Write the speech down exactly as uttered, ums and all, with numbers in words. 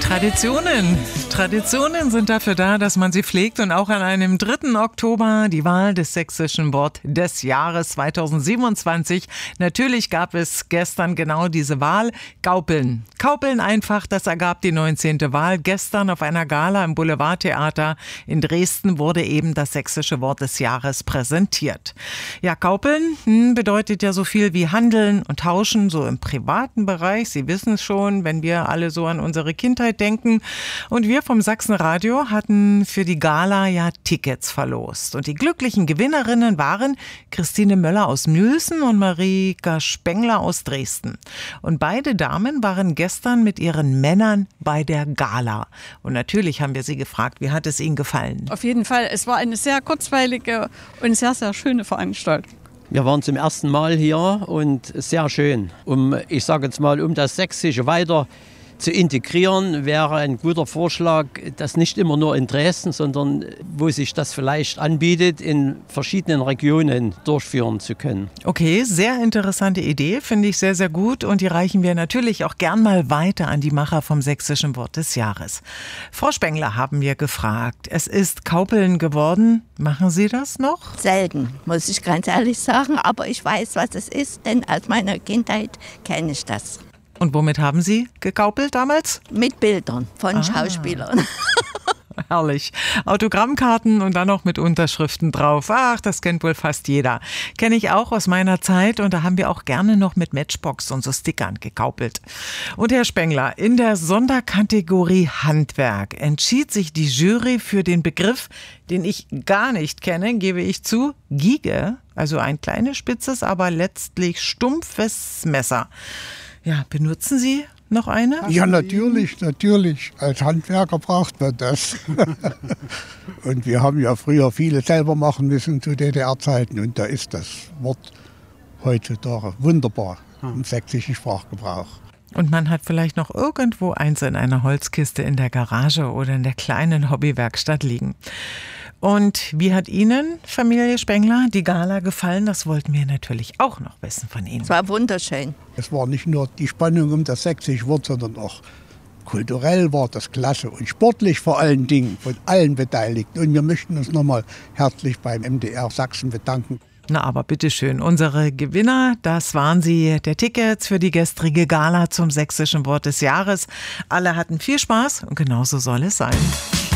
Traditionen. Traditionen sind dafür da, dass man sie pflegt, und auch an einem dritten Oktober die Wahl des sächsischen Wort des Jahres zweitausendsiebenundzwanzig. Natürlich gab es gestern genau diese Wahl. Kaupeln. Kaupeln einfach, das ergab die neunzehnte Wahl. Gestern auf einer Gala im Boulevardtheater in Dresden wurde eben das sächsische Wort des Jahres präsentiert. Ja, Kaupeln hm, bedeutet ja so viel wie handeln und tauschen, so im privaten Bereich. Sie wissen es schon, wenn wir alle so an unsere Kindheit denken. Und wir vom Sachsenradio hatten für die Gala ja Tickets verlost. Und die glücklichen Gewinnerinnen waren Christine Möller aus Mülsen und Marika Spengler aus Dresden. Und beide Damen waren gestern mit ihren Männern bei der Gala. Und natürlich haben wir sie gefragt, wie hat es ihnen gefallen? Auf jeden Fall, es war eine sehr kurzweilige und sehr, sehr schöne Veranstaltung. Wir waren zum ersten Mal hier und sehr schön. Um, ich sage jetzt mal, um das Sächsische weiter zu integrieren, wäre ein guter Vorschlag, das nicht immer nur in Dresden, sondern wo sich das vielleicht anbietet, in verschiedenen Regionen durchführen zu können. Okay, sehr interessante Idee, finde ich sehr, sehr gut, und die reichen wir natürlich auch gern mal weiter an die Macher vom sächsischen Wort des Jahres. Frau Spengler haben wir gefragt, es ist Kaupeln geworden, machen Sie das noch? Selten, muss ich ganz ehrlich sagen, aber ich weiß, was es ist, denn aus meiner Kindheit kenne ich das. Und womit haben Sie gekaupelt damals? Mit Bildern von Ah. Schauspielern. Herrlich. Autogrammkarten und dann noch mit Unterschriften drauf. Ach, das kennt wohl fast jeder. Kenne ich auch aus meiner Zeit, und da haben wir auch gerne noch mit Matchbox und so Stickern gekaupelt. Und Herr Spengler, in der Sonderkategorie Handwerk entschied sich die Jury für den Begriff, den ich gar nicht kenne, gebe ich zu, Giege. Also ein kleines, spitzes, aber letztlich stumpfes Messer. Ja, benutzen Sie noch eine? Ja, natürlich, natürlich. Als Handwerker braucht man das. Und wir haben ja früher viele selber machen müssen zu D D R-Zeiten. Und da ist das Wort heutzutage wunderbar im sächsischen Sprachgebrauch. Und man hat vielleicht noch irgendwo eins in einer Holzkiste in der Garage oder in der kleinen Hobbywerkstatt liegen. Und wie hat Ihnen, Familie Spengler, die Gala gefallen? Das wollten wir natürlich auch noch wissen von Ihnen. Es war wunderschön. Es war nicht nur die Spannung um das sächsische Wort, sondern auch kulturell war das klasse und sportlich vor allen Dingen von allen Beteiligten. Und wir möchten uns nochmal herzlich beim M D R Sachsen bedanken. Na, aber bitteschön, unsere Gewinner, das waren sie, der Tickets für die gestrige Gala zum sächsischen Wort des Jahres. Alle hatten viel Spaß und genauso soll es sein.